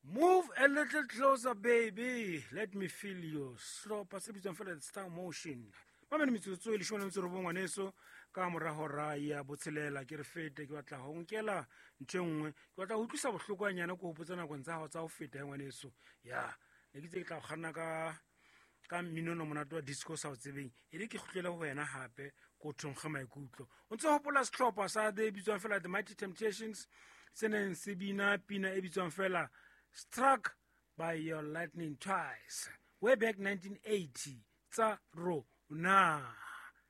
Move a little closer, baby. Let me feel you. Slopa se bitswang fela the star motion. Mamene metsotso e leshome le metso robong ngwaneso ka mora hora ya botshelela ke re fete ke batla ho nkela ntho e nngwe ke batla ho utlwisa bohlokwana go hopotsa nakong tsa hao tsa ho feta ya ngwaneso ya ne ke tse ke tla kganna ka mminono monate wa disco sa o tsebeng e le ke kgutlela ho wena hape ko thonkga maikutlo o ntse hopola sehlopha sa the bitswang fela the Mighty Temptations se neng se bina pina e bitswang fela Struck by Your Lightning Twice way back 1980 tsa rona.